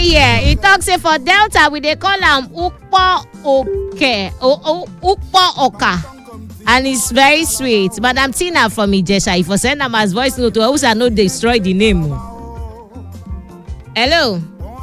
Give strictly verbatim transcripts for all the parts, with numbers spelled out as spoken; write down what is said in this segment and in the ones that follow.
here. He talks say for Delta we they call him Ukpo Oke. Ukpo Oka. And it's very sweet. Madam Tina from Ijesha. If I send them as voice note to us, I know destroy the name. Hello.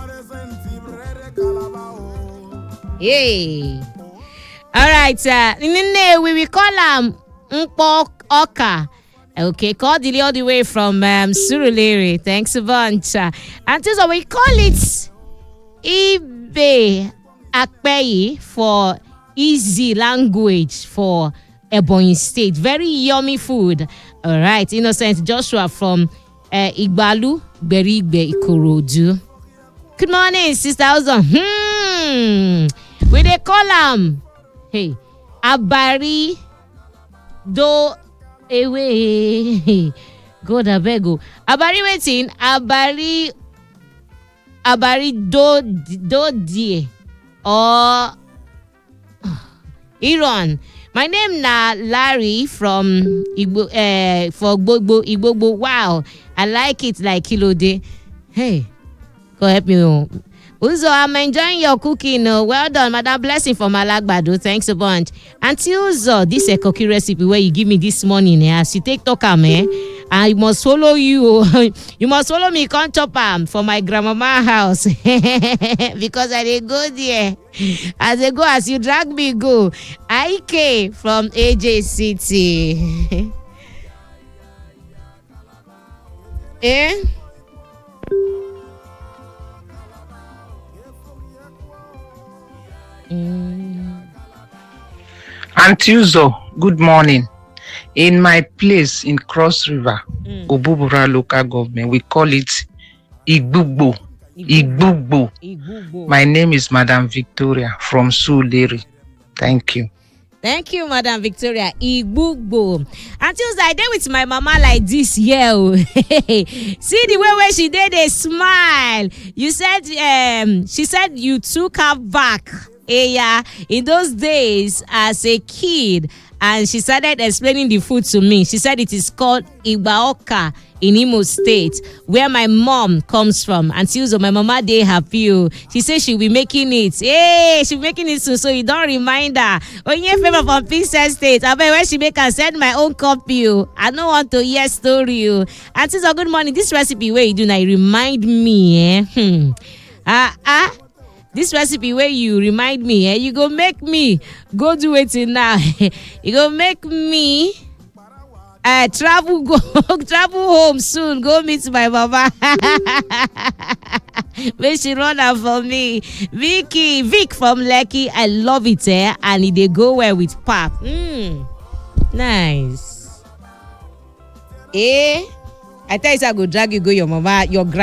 Yay. All right. Uh, we will call him Ukpo Oka. Okay, call Dilly all the way from um, Surulere. Thanks a bunch. Uh, and so we call it Ibe Akpeyi for easy language for Ebonyi State. Very yummy food. All right, Innocent Joshua from uh, Igbalu, Berigbe, Ikorodu. Good morning, Sister Ozon. Hmm. We they call him, hey, Abari Do. Ewe, God abego. Abari waiting. Abari, Abari do do die or Iran. My name na Larry from Igbo. Uh, for Gbogbo Igbo. Wow, I like it like Kilode. Hey, go help me. Uzo, I'm enjoying your cooking. Uh, well done, Madam Blessing from Alagbado. Thanks a bunch. Auntie Uzo, this is a cookie recipe where you give me this morning. Eh? As you take talk, eh? I must follow you. You must follow me. Come chop am for my grandmama house because I dey go there. As I go, as you drag me go. I K from A J City. Eh? Mm. Auntie Uzo, good morning. In my place in Cross River, mm. Obubura local government, we call it Igbugbo. Igbugbo. Igbugbo. My name is Madam Victoria from Surulere. Thank you. Thank you, Madam Victoria. Igbugbo. Until I did with my mama like this, yeah. See the way where she did a smile. You said, um, she said you took her back. Yeah, in those days as a kid, and she started explaining the food to me. She said it is called Igbaoka in Imo State, where my mom comes from. And she also, my mama, they happy. She said she'll be making it. Hey, she'll be making it soon, so you don't remind her. When you favor from Princess State, I bet when she make her send my own copy. I don't want to hear story. And so good morning. This recipe where you do now remind me. Eh? Hmm. Ah ah. This recipe where you remind me, eh, you go make me go do it now. You go make me uh, travel go travel home soon. Go meet my mama. Make she run out for me. Vicky, Vic from Lekki. I love it, eh? And they go well with pap. Mm, nice. Eh? I tell you, I go drag you go your mama, your grandma.